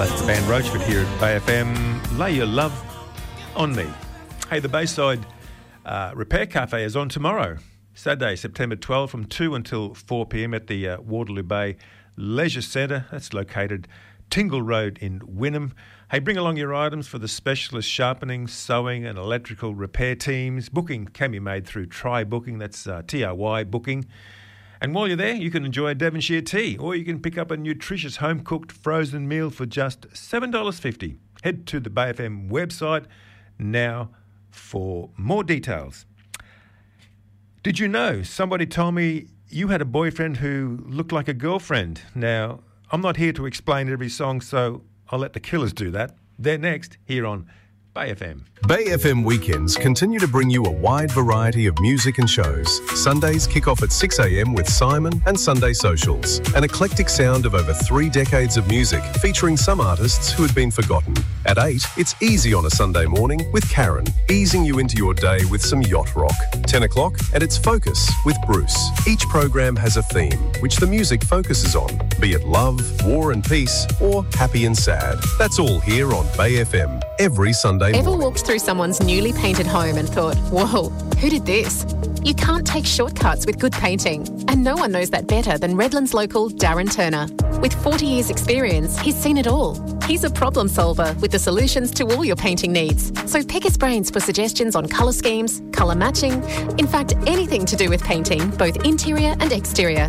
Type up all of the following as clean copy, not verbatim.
That's the band Roachford here at Bay FM. Lay your love on me. Hey, the Bayside Repair Cafe is on tomorrow, Saturday, September 12, from 2 until 4 p.m. at the Waterloo Bay Leisure Centre. That's located Tingle Road in Wynnum. Hey, bring along your items for the specialist sharpening, sewing and electrical repair teams. Booking can be made through Try Booking, that's TRY Booking. And while you're there, you can enjoy a Devonshire tea, or you can pick up a nutritious home-cooked frozen meal for just $7.50. Head to the Bay FM website now for more details. Did you know somebody told me you had a boyfriend who looked like a girlfriend? Now, I'm not here to explain every song, so I'll let the Killers do that. They're next here on Bay FM. Bay FM weekends continue to bring you a wide variety of music and shows. Sundays kick off at 6 a.m. with Simon and Sunday Socials, an eclectic sound of over 3 decades of music featuring some artists who had been forgotten. At 8, it's Easy on a Sunday morning with Karen, easing you into your day with some yacht rock. 10 o'clock, and it's Focus with Bruce. Each program has a theme, which the music focuses on, be it love, war and peace, or happy and sad. That's all here on Bay FM, every Sunday morning. Ever walked through someone's newly painted home and thought, whoa, who did this? You can't take shortcuts with good painting, and no one knows that better than Redlands local Darren Turner. With 40 years' experience, he's seen it all. He's a problem solver with the solutions to all your painting needs. So pick his brains for suggestions on colour schemes, colour matching, in fact, anything to do with painting, both interior and exterior.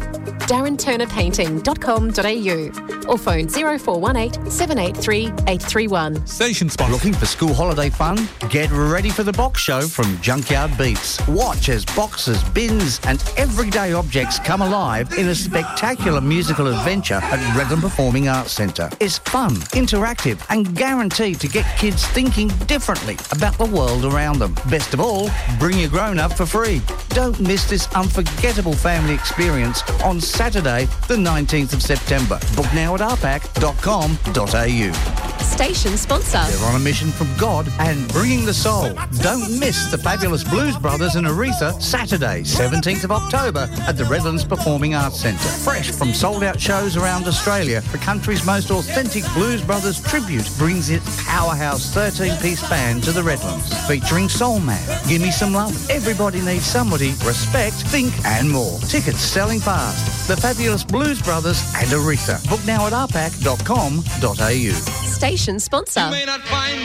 DarrenTurnerPainting.com.au or phone 0418 783 831. Station spot. Looking for school holiday fun? Get ready for the box show from Junkyard Beats. Watch as boxes, bins and everyday objects come alive in a spectacular musical adventure at Redland Performing Arts Centre. It's fun, interactive and guaranteed to get kids thinking differently about the world around them. Best of all, bring your grown-up for free. Don't miss this unforgettable family experience on Saturday, the 19th of September. Book now at rpac.com.au. Station sponsor. They're on a mission from God and bringing the soul. Don't miss the fabulous Blues Brothers and Aretha, Saturday, 17th of October at the Redlands Performing Arts Centre. Fresh from sold-out shows around Australia, the country's most authentic Blues Brothers tribute brings its powerhouse 13-piece band to the Redlands, featuring Soul Man, Gimme Some Love, Everybody Needs Somebody, Respect, Think and more. Tickets selling fast. The fabulous Blues Brothers and Aretha. Book now at rpac.com.au. Station sponsor.